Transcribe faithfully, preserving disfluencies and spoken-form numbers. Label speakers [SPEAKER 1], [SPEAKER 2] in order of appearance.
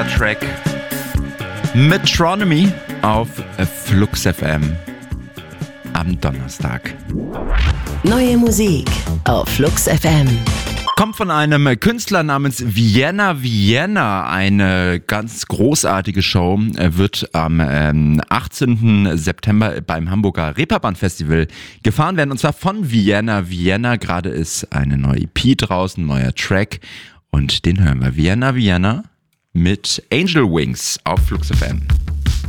[SPEAKER 1] Track Metronomy auf Flux F M am Donnerstag.
[SPEAKER 2] Neue Musik auf Flux F M.
[SPEAKER 1] Kommt von einem Künstler namens Vienna Vienna. Eine ganz großartige Show wird am ähm, achtzehnten September beim Hamburger Reeperbahn Festival gefahren werden. Und zwar von Vienna Vienna. Gerade ist eine neue E P draußen, ein neuer Track. Und den hören wir. Vienna Vienna mit Angel Wings auf Flux F M.